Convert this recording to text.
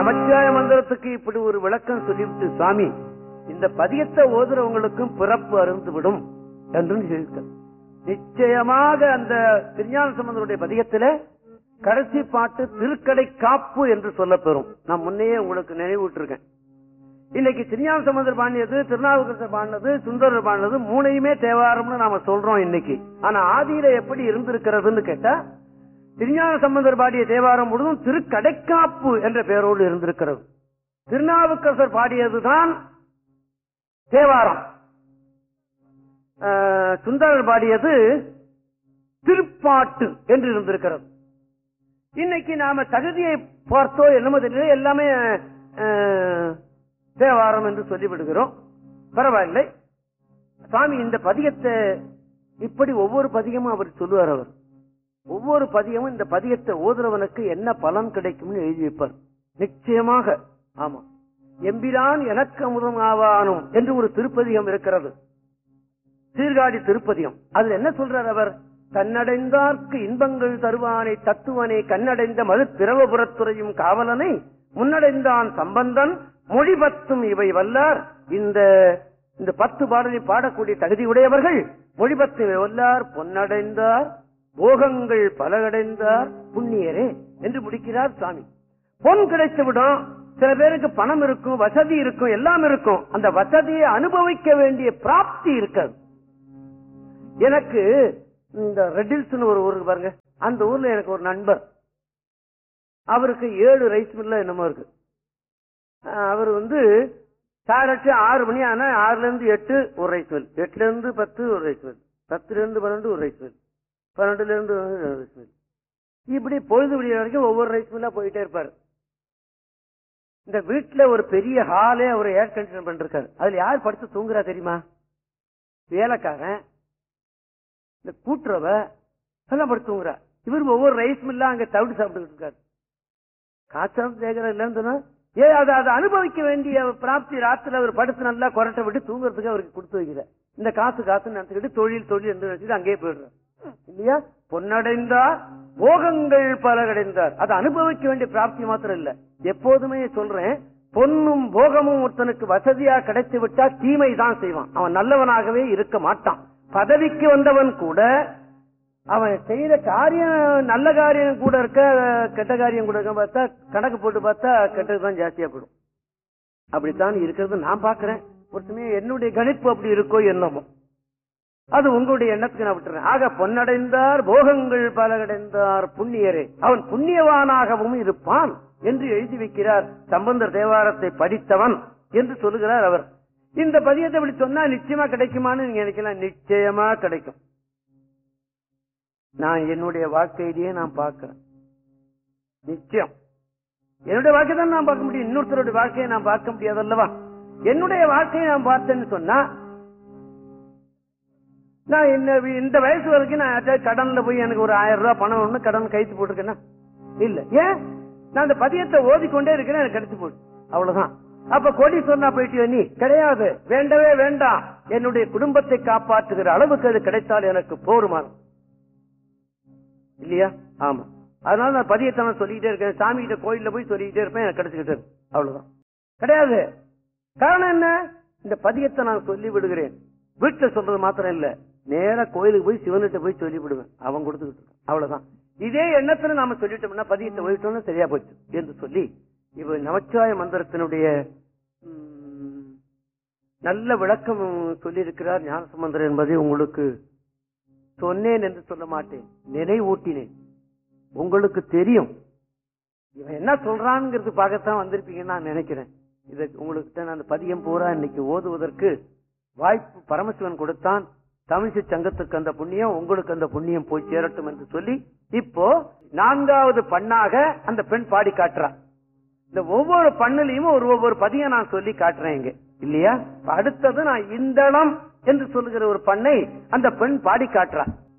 நமச்சிவாய மந்திரத்துக்கு இப்படி ஒரு விளக்கம் சொல்லிவிட்டு சுவாமி இந்த பதியத்தை ஓதுறவங்களுக்கும் பிறப்பு அருந்துவிடும் என்று சொல்லியிருக்க. நிச்சயமாக அந்த திருஞான சம்பந்தருடைய பதியத்தில கடைசி பாட்டு திருக்கடை காப்பு என்று சொல்லப்பெறும். நான் முன்னையே உங்களுக்கு நினைவூட்டிருக்கேன். இன்னைக்கு திருஞான சம்பந்தர் பாடினது, திருநாவுக்கரசர் பாடினது, சுந்தரர் பாடினது மூணையுமே தேவாரம்னு நாம சொல்றோம் இன்னைக்கு. ஆனா ஆதியில எப்படி இருந்திருக்கிறதுன்னு கேட்டா, திருஞான சம்பந்தர் பாடிய தேவாரம் முழுவதும் திருக்கடைக்காப்பு என்ற பெயரோடு இருந்திருக்கிறது. திருநாவுக்கரசர் பாடியதுதான் தேவாரம், சுந்தரர் பாடியது திருப்பாட்டு என்று இருந்திருக்கிறது. இன்னைக்கு நாம தகுதியை பார்த்தோ என்னமோ தெரியல, எல்லாமே தேவாரம் என்று சொல்லிவிடுகிறோம். பரவாயில்லை. சுவாமி இந்த பதியத்தை இப்படி ஒவ்வொரு பதியமும் அவர் சொல்லுவார். அவர் ஒவ்வொரு பதியமும் இந்த பதியத்தை ஓதுறவனுக்கு என்ன பலன் கிடைக்கும்னு எழுதி வைப்பார். நிச்சயமாக. ஆமா, எம்பிரான் எனக்கு அமுதம் ஆவானும் என்று ஒரு திருப்பதிகம் இருக்கிறது, சீர்காழி திருப்பதிகம். அதுல என்ன சொல்றார் அவர்? தன்னடைந்தார்க்கு இன்பங்கள் தருவானை தத்துவனை கண்ணடைந்த மது பிரவபுரத்துறையும் காவலனை முன்னடைந்தான் சம்பந்தன் மொழிபத்தும் இவை வல்லார். இந்த 10 பாடலை பாடக்கூடிய தகுதி உடையவர்கள் மொழிபத்து இவை வல்லார் பொன்னடைந்தார் போகங்கள் பலகடைந்தார் புண்ணியரே என்று முடிக்கிறார் சுவாமி. பொன் கிடைத்து விடும், சில பேருக்கு பணம் இருக்கும், வசதி இருக்கும், எல்லாம் இருக்கும். அந்த வசதியை அனுபவிக்க வேண்டிய பிராப்தி இருக்காது. எனக்கு இந்த ரெட்டில்ஸ் ஒரு ஊருக்கு பாருங்க, அந்த ஊர்ல எனக்கு ஒரு நண்பர், அவருக்கு 7 ரைஸ் மில்ல என்னமோ இருக்கு. அவர் சாரட்டு 6 மணி ஆனா 6ல இருந்து 8 ஒரு ரைஸ் மில், 8ல இருந்து 10 ஒரு ரைஸ் மில், 10ல இருந்து 12 ஒரு ரைஸ் மில், 12ல இருந்து ரைஸ் மில், இப்படி பொழுது விடிய வரைக்கும் ஒவ்வொரு ரைஸ் மில்லா போயிட்டே இருப்பாரு. இந்த வீட்டுல ஒரு பெரிய ஹாலே அவர் ஏர் கண்டிஷன் பண்ணிருக்காரு. அதுல யார் படுத்து தூங்குறா தெரியுமா? வேலைக்காரன், இந்த கூட்டுறவ எல்லாம் படுத்து தூங்குறா. இவர் ஒவ்வொரு ரைஸ் மில்லா அங்க தவிடு சாப்பிட்டு இருக்காரு. காய்ச்சல் தேகிற இல்லைன்னு சொன்னா அதை அனுபவிக்க வேண்டிய பிராப்தி ராத்திரில அவர் படுத்து நல்லா கொரட்டை விட்டு தூங்குறதுக்கு அவருக்கு கொடுத்து வைக்கிற. இந்த காசுன்னு நினைச்சுக்கிட்டு தொழில் என்று நினைச்சிட்டு அங்கேயே போயிடுறார் இல்லையா? பொன்னடைந்தார் போகங்கள் பலகடைந்தார். அதை அனுபவிக்க வேண்டிய பிராப்தி மாத்திரம் இல்ல, எப்போதுமே சொல்றேன், பொன்னும் போகமும் ஒருத்தனுக்கு வசதியா கிடைத்து விட்டா தீமை தான் செய்வான், அவன் நல்லவனாகவே இருக்க மாட்டான். பதவிக்கு வந்தவன் கூட அவன் செய்யற காரியம் நல்ல காரியம் கூட இருக்க, கெட்ட காரியம் கூட இருக்க பார்த்தா கணக்கு போட்டு பார்த்தா கெட்டதுதான் ஜாஸ்தியா போடும். அப்படித்தான் இருக்கிறது நான் பாக்குறேன். ஒரு சமயம் என்னுடைய கணிப்பு அப்படி இருக்கோ என்னமோ, அது உங்களுடைய எண்ணத்துக்கு நான் விட்டுறேன். ஆக பொன்னடைந்தார் போகங்கள் பலகடைந்தார் புண்ணியரே, அவன் புண்ணியவானாகவும் இருப்பான் என்று எழுதி வைக்கிறார் சம்பந்தர் தேவாரத்தை படித்தவன் என்று சொல்லுகிறார் அவர். இந்த பதியத்தை அப்படி சொன்னா நிச்சயமா கிடைக்குமான்னு நீங்க நினைக்கலாம். நிச்சயமா கிடைக்கும். நான் என்னுடைய வாழ்க்கையிலேயே நான் பார்க்கிறேன். நிச்சயம் என்னுடைய வாழ்க்கை தான் நான் பார்க்க முடியும், இன்னொருத்தருடைய வாழ்க்கையை நான் பார்க்க முடியாது அல்லவா? என்னுடைய வாழ்க்கையை நான் பார்த்தேன்னு சொன்னா, நான் இந்த வயசு வரைக்கும் நான் கடன்ல போய் எனக்கு ஒரு 1000 ரூபாய் பணம் ஒண்ணு கடன் கைத்து போட்டிருக்கேன்னா இல்ல. ஏன்? நான் அந்த பதியத்தை ஓதிக்கொண்டே இருக்கிறேன், எனக்கு கிடைச்சு போடு, அவ்வளவுதான். அப்ப கோடீஸ்வரனா போயிட்டு நீ கிடையாது, வேண்டவே வேண்டாம். என்னுடைய குடும்பத்தை காப்பாற்றுகிற அளவுக்கு அது கிடைத்தால் எனக்கு போருமா இல்லையா? ஆமா. அதனால நான் பதியத்தை நான் சொல்லிக்கிட்டே இருக்கேன், சாமி கிட்ட கோயில்ல போய் சொல்லிக்கிட்டே இருப்பேன், எனக்கு கிடைச்சுக்கிட்டு இருக்கு, அவ்வளவுதான். கிடையாது. காரணம் என்ன? இந்த பதியத்தை நான் சொல்லி விடுகிறேன். வீட்டுல சொல்றது மாத்திரம் இல்ல, நேரா கோயிலுக்கு போய் சிவன்கிட்ட போய் சொல்லி விடுவேன், அவன் கொடுத்துக்கிட்டு இருக்கான், அவ்வளவுதான். இதே எண்ணத்துல நாம சொல்லிட்டோம்னா பதியத்தை போயிட்டோம்னா சரியா போச்சு என்று சொல்லி இவ நமச்சிவாய மந்திரத்தினுடைய நல்ல விளக்கம் சொல்லியிருக்கிறார் ஞானசம்பந்தர் என்பதை உங்களுக்கு சொன்னேன் என்று சொல்ல மாட்டேன், நினைவூட்டினேன். உங்களுக்கு தெரியும் இவன் என்ன சொல்றான்ங்கிறது பார்க்கத்தான் வந்திருப்பீங்கன்னு நான் நினைக்கிறேன். இதை உங்களுக்கு அந்த பதியம் பூரா இன்னைக்கு ஓதுவதற்கு வாய்ப்பு பரமசிவன் கொடுத்தான். தமிழிசை சங்கத்துக்கு அந்த புண்ணியம், உங்களுக்கு அந்த புண்ணியம் போய் சேரட்டும் என்று சொல்லி இப்போ 4வது பண்ணாக அந்த பெண் பாடி காட்டுறான். இந்த ஒவ்வொரு பண்ணிலையும் ஒவ்வொரு பதியம் நான் சொல்லி காட்டுறேன் இங்க இல்லையா? அடுத்தது நான் இந்தளம் என்று சொல்லுகிற ஒரு பண்ணை அந்த பெண் பாடி காட்டுறான்.